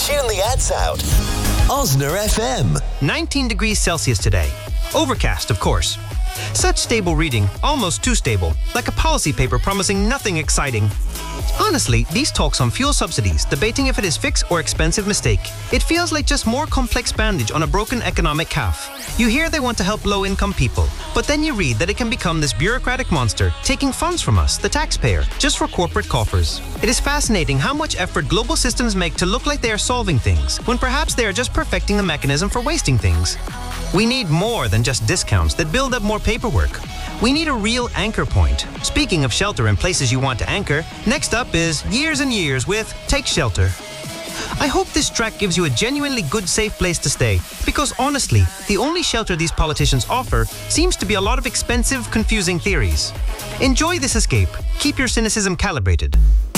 Tune the ads out. Osner FM. 19 degrees Celsius today. Overcast, of course. Such stable reading, almost too stable, like a policy paper promising nothing exciting. Honestly, these talks on fuel subsidies, debating if it is fix or expensive mistake, it feels like just more complex bandage on a broken economic calf. You hear they want to help low-income people, but then you read that it can become this bureaucratic monster, taking funds from us, the taxpayer, just for corporate coffers. It is fascinating how much effort global systems make to look like they are solving things, when perhaps they are just perfecting the mechanism for wasting things. We need more than just discounts that build up more paperwork. We need a real anchor point. Speaking of shelter and places you want to anchor, next up is Years and Years with Take Shelter. I hope this track gives you a genuinely good, safe place to stay, because honestly, the only shelter these politicians offer seems to be a lot of expensive, confusing theories. Enjoy this escape. Keep your cynicism calibrated.